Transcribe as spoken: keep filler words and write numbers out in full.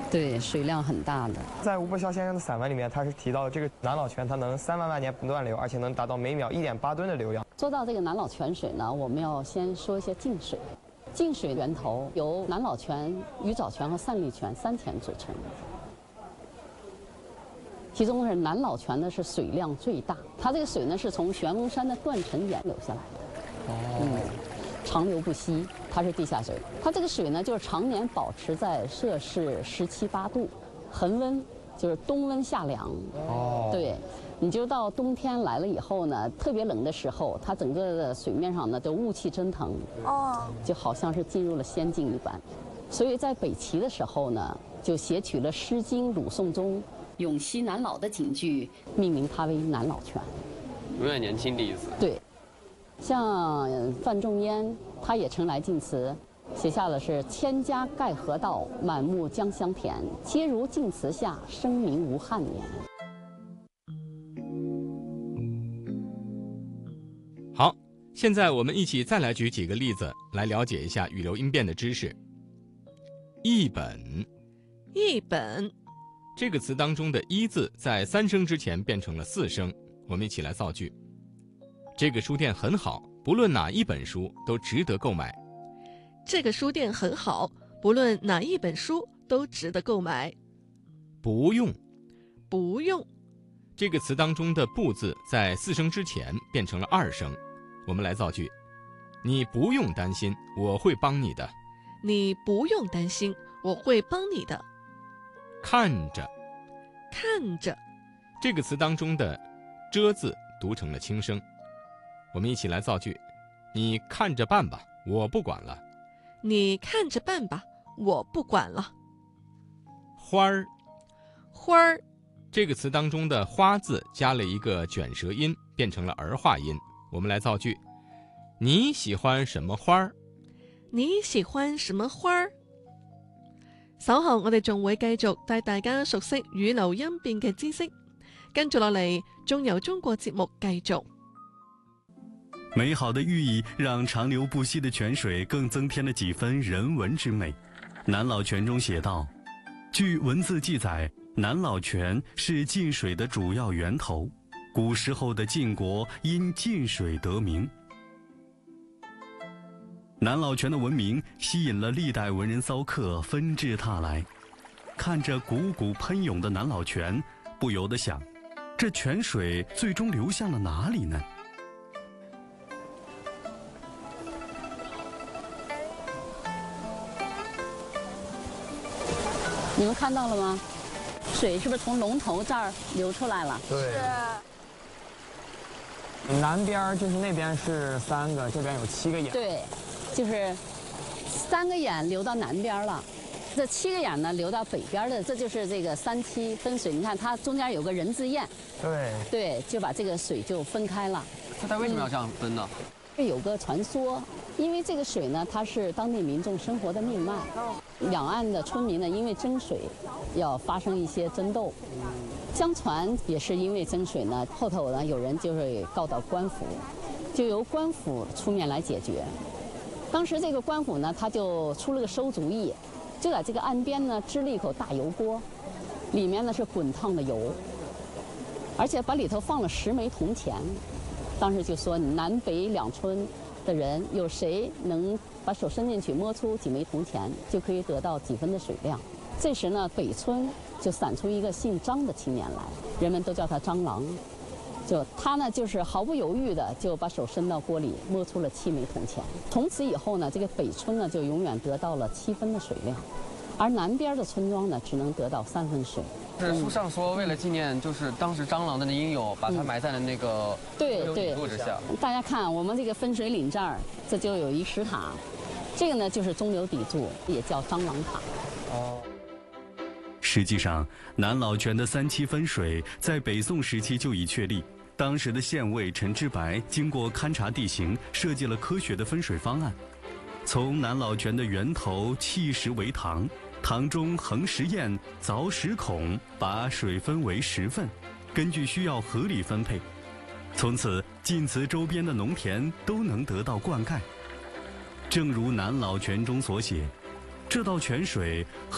对，水量很大的。 在吴伯孝先生的散文里面，他是提到这个南老泉，它能三万万年不断流，而且能达到每秒一点八吨的流量。 说到这个南老泉水呢，我们要先说一些净水。净水源头由南老泉、鱼藻泉和散利泉三泉组成。其中是南老泉呢是水量最大，它这个水呢是从玄翁山的断层岩流下来的，哦、嗯，长流不息，它是地下水。它这个水呢就是常年保持在摄氏十七八度，恒温就是冬温夏凉。哦，对，你就到冬天来了以后呢，特别冷的时候，它整个的水面上呢都雾气蒸腾，哦，就好像是进入了仙境一般。所以在北齐的时候呢，就写取了《诗经·鲁颂》中永熙南老的警句，命名它为南老泉， 永远年轻的意思。 对，像范仲淹，他也称来晋词，写下的是“千家盖河道，满目江乡田，皆如晋祠下，生民无憾年”。 好，现在我们一起再来举几个例子，来了解一下语流音变的知识。译本， 译本。 这个词当中的一字在三声之前变成了四声，我们一起来造句。这个书店很好，不论哪一本书都值得购买。 这个书店很好，不论哪一本书都值得购买。 不用， 不用。 这个词当中的不字在四声之前变成了二声，我们来造句。你不用担心，我会帮你的。 你不用担心，我会帮你的。 看着， 看着， 这个词当中的遮字读成了轻声，我们一起来造句。你看着办吧，我不管了。 你看着办吧，我不管了。 花儿， 花儿， 这个词当中的花字加了一个卷舌音，变成了儿化音，我们来造句。你喜欢什么花儿？ 你喜歡什麼花兒？稍後我哋仲會繼續帶大家熟悉語流音變嘅知識，跟住落嚟仲由中國節目繼續。 美好的寓意讓長流不息的泉水更增添了幾分人文之美。南老泉中寫道，據文字記載，南老泉是晉水的主要源頭，古時候的晉國因晉水得名。南老泉的文明吸引了历代文人骚客纷至沓来，看着汩汩喷涌的南老泉，不由得想，这泉水最终流向了哪里呢？ 你们看到了吗？水是不是从龙头这儿流出来了？ 对。南边就是那边是三个，这边有七个眼。 对。就是三个眼流到南边了，这七个眼呢流到北边的，这就是这个三七分水。你看它中间有个人字堰，对对，就把这个水就分开了。 那它为什么要这样分呢？ 嗯、有个传说，因为这个水呢，它是当地民众生活的命脉。两岸的村民呢，因为争水，要发生一些争斗。相传也是因为争水呢，后头呢有人就是告到官府，就由官府出面来解决。当时这个官府呢，他就出了个馊主意，就在这个岸边呢支了一口大油锅，里面呢是滚烫的油，而且把里头放了十枚铜钱。当时就说南北两村的人有谁能把手伸进去摸出几枚铜钱，就可以得到几分的水量。这时呢，北村就散出一个姓张的青年来，人们都叫他张郎。就他呢，就是毫不犹豫的就把手伸到锅里，摸出了七枚铜钱。从此以后呢，这个北村呢就永远得到了七分的水量，而南边的村庄呢只能得到三分水。 是书上说，为了纪念就是当时张郎的英勇，把他埋在了那个对对路之下。 大家看我们这个分水岭这儿，这就有一石塔，这个呢就是中流砥柱，也叫张郎塔。哦。 实际上，南老泉的三七分水在北宋时期就已确立。当时的县尉陈之白经过勘察地形，设计了科学的分水方案。从南老泉的源头砌石为塘，塘中横石堰，凿石孔，把水分为十份，根据需要合理分配。从此，晋祠周边的农田都能得到灌溉。正如南老泉中所写，这道泉水